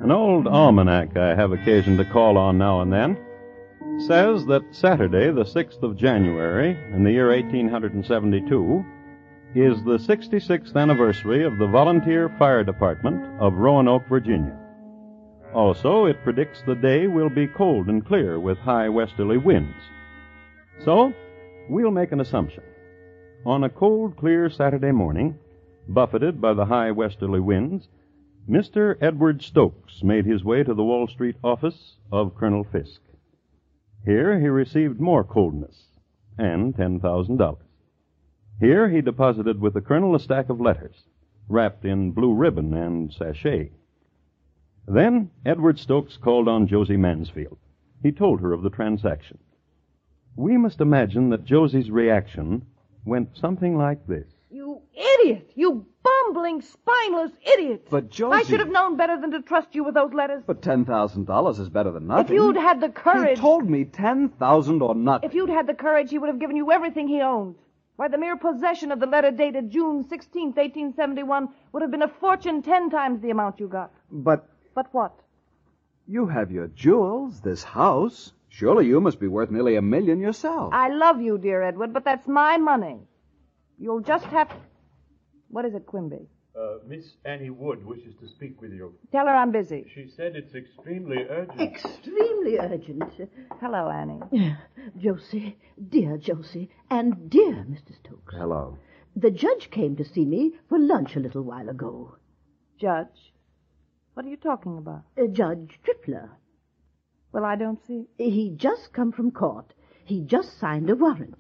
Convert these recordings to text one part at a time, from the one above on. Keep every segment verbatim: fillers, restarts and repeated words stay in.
An old almanac I have occasion to call on now and then says that Saturday, the sixth of January, in the year eighteen seventy-two, is the sixty-sixth anniversary of the Volunteer Fire Department of Roanoke, Virginia. Also, it predicts the day will be cold and clear with high westerly winds. So, we'll make an assumption. On a cold, clear Saturday morning, buffeted by the high westerly winds, Mister Edward Stokes made his way to the Wall Street office of Colonel Fisk. Here he received more coldness and ten thousand dollars. Here he deposited with the colonel a stack of letters, wrapped in blue ribbon and sachet. Then Edward Stokes called on Josie Mansfield. He told her of the transaction. We must imagine that Josie's reaction went something like this. You idiot! You bumbling, spineless idiot! But, Josie... I should have known better than to trust you with those letters. But ten thousand dollars is better than nothing. If you'd had the courage... He told me ten thousand dollars or nothing. If you'd had the courage, he would have given you everything he owned. Why, the mere possession of the letter dated June sixteenth, eighteen seventy-one would have been a fortune ten times the amount you got. But... But what? You have your jewels, this house. Surely you must be worth nearly a million yourself. I love you, dear Edward, but that's my money. You'll just have... What is it, Quimby? Uh, Miss Annie Wood wishes to speak with you. Tell her I'm busy. She said it's extremely urgent. Extremely urgent. Hello, Annie. Josie, dear Josie, and dear Mister Stokes. Hello. The judge came to see me for lunch a little while ago. Judge? What are you talking about? Uh, Judge Tripler. Well, I don't see... He just come from court. He just signed a warrant.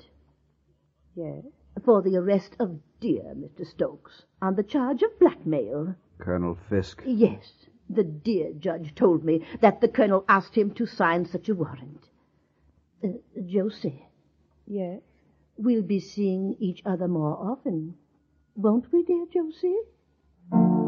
Yes? For the arrest of dear Mister Stokes on the charge of blackmail. Colonel Fisk. Yes. The dear judge told me that the colonel asked him to sign such a warrant. Uh, Josie. Yes? We'll be seeing each other more often. Won't we, dear Josie?